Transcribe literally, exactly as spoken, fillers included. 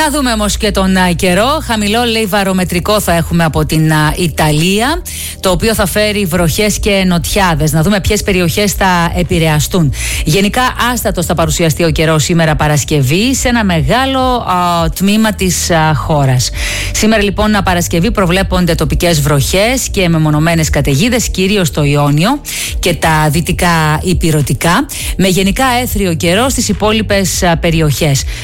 Να δούμε όμως και τον α, καιρό. Χαμηλό, λέει, βαρομετρικό θα έχουμε από την α, Ιταλία, το οποίο θα φέρει βροχές και νοτιάδες. Να δούμε ποιες περιοχές θα επηρεαστούν. Γενικά άστατος θα παρουσιαστεί ο καιρός σήμερα Παρασκευή σε ένα μεγάλο α, τμήμα της α, χώρας. Σήμερα λοιπόν Παρασκευή προβλέπονται τοπικές βροχές και μεμονωμένες καταιγίδες, κυρίως στο Ιόνιο και τα δυτικά ηπειρωτικά, με γενικά έθριο καιρό στις υπόλοιπες α, περιοχές.